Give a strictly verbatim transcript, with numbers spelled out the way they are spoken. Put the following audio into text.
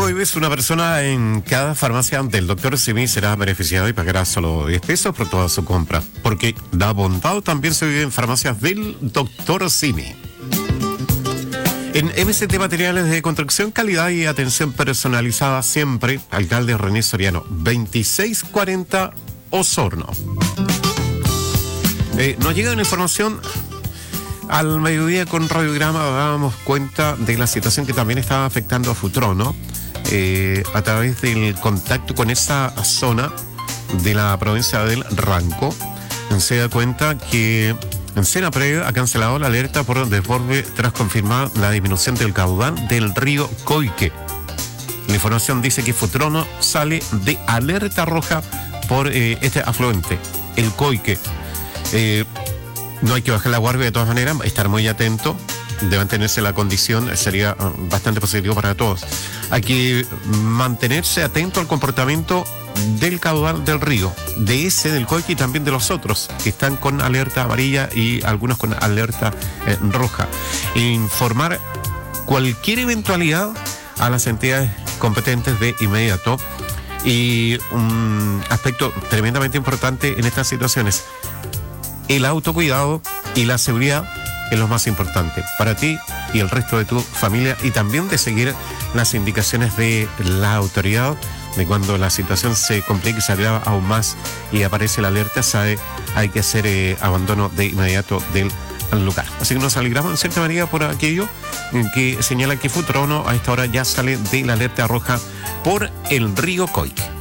jueves, una persona en cada farmacia del doctor Simi será beneficiada y pagará solo diez pesos por toda su compra, porque la bondad también se vive en farmacias del doctor Simi. En M C T Materiales de Construcción, calidad y atención personalizada siempre. Alcalde René Soriano, veintiséis cuarenta Osorno. Eh, nos llega una información al mediodía con Radiograma. Dábamos cuenta de la situación que también estaba afectando a Futrono eh, a través del contacto con esa zona de la provincia del Ranco. Se da cuenta que en Senapred ha cancelado la alerta por desborde tras confirmar la disminución del caudal del río Coique. La información dice que Futrono sale de alerta roja por eh, este afluente, el Coique. Eh, no hay que bajar la guardia de todas maneras, estar muy atento, de mantenerse la condición sería bastante positivo para todos. Hay que mantenerse atento al comportamiento del caudal del río, de ese del Coique y también de los otros que están con alerta amarilla y algunos con alerta eh, roja. Informar cualquier eventualidad a las entidades competentes de inmediato. Y un aspecto tremendamente importante en estas situaciones, el autocuidado y la seguridad es lo más importante para ti y el resto de tu familia, y también de seguir las indicaciones de la autoridad. De cuando la situación se complica y se agrava aún más y aparece la alerta, sabe, hay que hacer eh, abandono de inmediato del lugar. Así que nos alegramos en cierta manera por aquello que señala que Futrono a esta hora ya sale de la alerta roja por el río Coique.